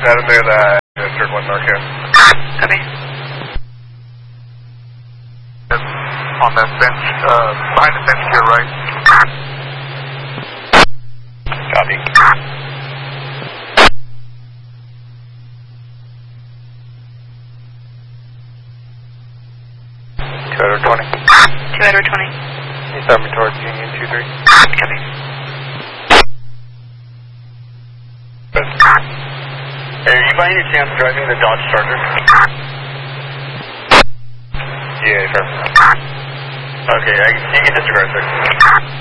is headed near the third one north here. Copy. On that bench, behind the bench to your right. Copy. Edward 20. 2 Edward 20. He's arming towards Union 2-3. Copy. Hey, are you by any chance driving the Dodge Charger? Yeah, sure. Okay, you can disregard, sir.